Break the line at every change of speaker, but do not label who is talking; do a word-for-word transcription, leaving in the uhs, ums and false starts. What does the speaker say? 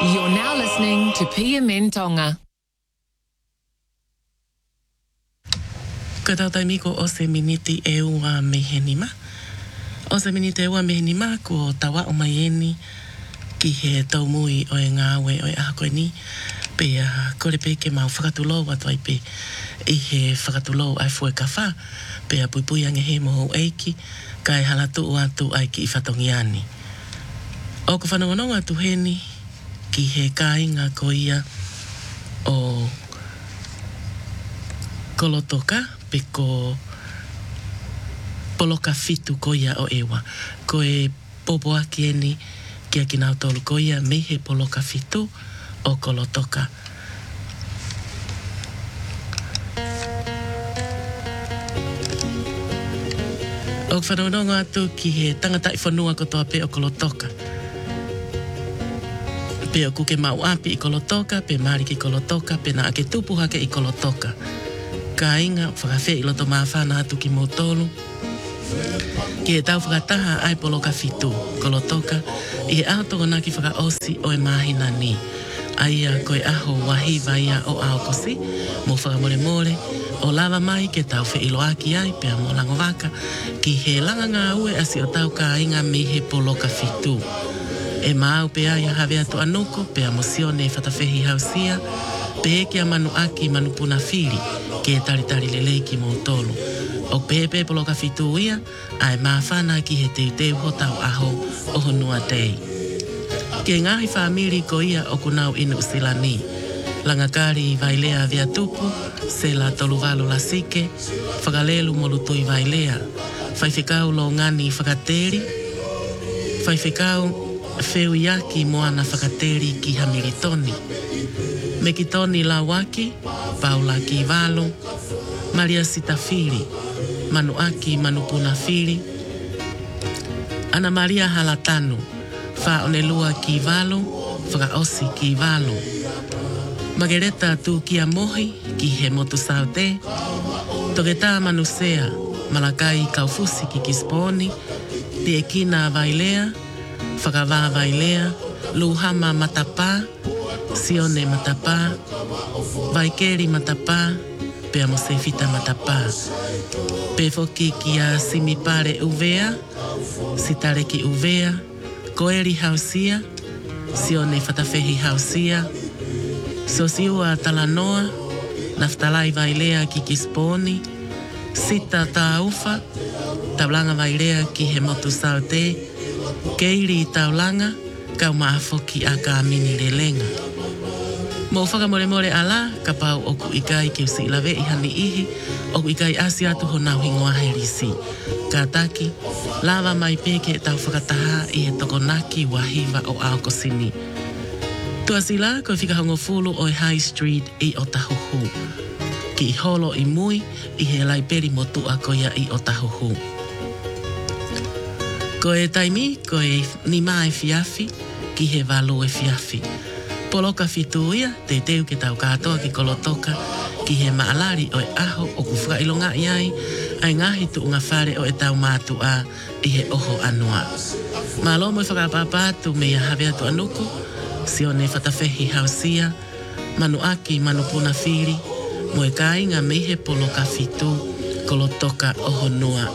You're now listening to P M N Tonga.
Ka tau tai miko o se miniti e ua mehenima. O se miniti e ua mehenima ko tawa o maieni ki he tau mui o e ngāwe o e aha koe ni. Pe uh, kore pe ke mau whakatulou atu ai pe i he whakatulou ai fue ka wha. Pe a puipui ange he moho eiki ka e halatu atu ai ki i whatongiani. O ka whanongononga tu heni ki he kāinga ko ia o kolotoka pe ko poloka fitu ko ia o ewa. Ko e popo aki eni kia ki nau tolu ko ia me he poloka fitu o kolotoka. O whanononga atu ki he tangata i whanua ko toa pe o kolotoka. Pe o kuke mau api i kolotoka, pe mariki kolotoka, pe na ake tupu hake i kolotoka. Ka inga whakawhi i loto mawhana atu ki motolu. Ki e tau whakataha ai poloka fitu kolotoka, i he aho na ki whakaosi o e mahina ni. Aia koe aho wahi vaia o aokosi, mo whakamore more, o lava mai ke tau whi ilo aki ai, pe a mo lango waka, ki he langa ngā ue asi o tau ka inga mi he poloka fitu. E mau pe aia hawe atu anuko, pe a mosione whatawhehi hausia, pe e kia manu aki manu puna whiri, ke e taritari lelei ki mo tolu. O pepe poloka fitu ia, ai mawhana ki he teu teu ho tau aho o honua tei. Ke ngahi whamiri ko ia o kunau inu silani. Langakari i vailea via tupu, se la toluvalu la sike, whakalelu molutu i vailea. Whaiwhikau lo ngani whakateri, whaiwhikau Feu yaki moana whakateri ki hamiritoni. Mekitoni la waki, Paula ki valo, Maria Sitafiri, Manu aki Manu Punafiri, Ana Maria Halatanu, Fa onelua ki valo, Whakaosi ki valo. Magereta tu ki a mohi, ki he motu saute, Togeta manusea, Malakai kaufusi ki kisponi, Piekina vailea, Whakawā vailea, Luhama matapa, Sione matapa, Vaikeri matapa, Pea mosefita matapa. Pe foki ki a simipare uvea, Sitare ki uvea, Koeri hausia, Sione whatawhehi hausia, Sosiua talanoa, Naftalai vailea ki kisponi, Sita taufa, Taulanga vailea ki he motu saute, Keiri i taulanga, kau maafoki a ka mini relenga. Mo whakamore more ala, ka pau oku ikai ki usi ilawe i hani ihi, oku ikai asi atu ho nau hingoa herisi. Ka taki, lava mai peke e tau whakataha i he tokonaki wahiva o aokosini. Tuasila, koe whikahongo fulu o High Street i Otahuhu. Ki i holo i mui, i he laiperi motu a koia i Otahuhu. Ko e taimi, ko e nima e fiafi, ki he valo e fiafi. Poloka fitu ia, te teu ke tau katoa ki kolotoka, ki he maalari o e aho o kuwhaka ilonga iai, ai ngahi tu unga whare o e tau mātu a i he oho anua. Malo mo i whakapapatu me ia hawe atu anuko, sione whatawhehi hausia, manu aki manu puna whiri, mo e kāinga me he poloka fitu, kolotoka oho nua